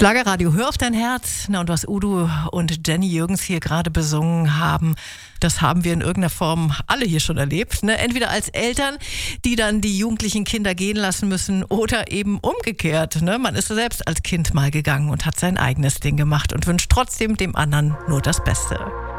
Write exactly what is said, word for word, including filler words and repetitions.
Schlagerradio, hör auf dein Herz. Na, und was Udo und Jenny Jürgens hier gerade besungen haben, das haben wir in irgendeiner Form alle hier schon erlebt. Ne? Entweder als Eltern, die dann die jugendlichen Kinder gehen lassen müssen, oder eben umgekehrt. Ne? Man ist selbst als Kind mal gegangen und hat sein eigenes Ding gemacht und wünscht trotzdem dem anderen nur das Beste.